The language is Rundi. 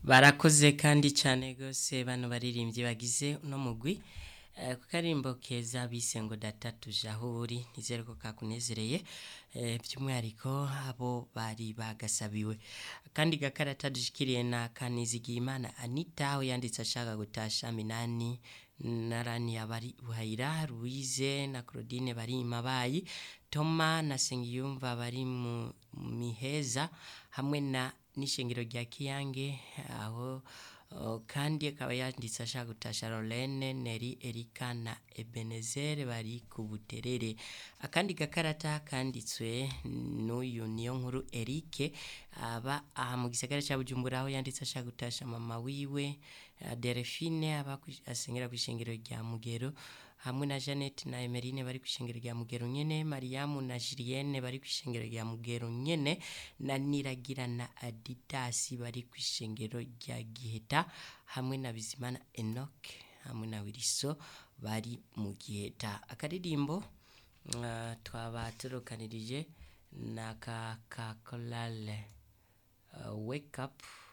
barakoze kandi cyane gose bano baririmbyi bagize uno mugwi ku karimbo keza bise ngo data tujaho uri nizere ko kakunezereye by'umwihariko abo bari bagasabiwe kandi gakarata dushikiriye na Kanizigiyimana Anita aho yanditse ashaka gutasha Minani Narani abari Buhayira Louise na Claudine bari Mabayi Toma na Sengiyumva bari mu Miheza hamwe na n'ishengero rya Kiyange aho kandi akaba yanditse ashaka gutasha Lorene Neri Erika na Ebenezer bari ku Buterere akandi gakarata kanditswe n'uyu niyo nkuru Eric aba mu gisagara cya Bujumbura aho yanditse ashaka gutasha mama wiwe Delphine aba asengera ku ishengero rya Mugero hamwe na Janet na Emeline bari ku ishengero rya Mugero nyene Mariamu na Julienne bari ku ishengero rya Mugero nyene na Niragira na Adidas bari ku ishengero rya Giheta hamwe na Bizimana Enoch hamwe na Wiliso bari mu Giheta akaririmbo twaba turokanirije na ka Kolale wake up